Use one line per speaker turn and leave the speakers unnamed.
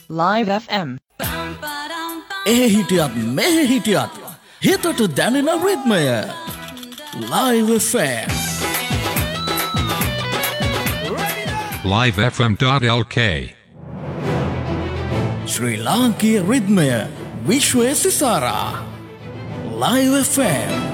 Live FM.
ඒ හිටියත් මෙහෙ හිටියත් හිතට දැනෙන රිද්මය Live FM.
livefm.lk
ශ්‍රී ලාංකීය රිද්මය විශ්වය සිසාරා Live FM.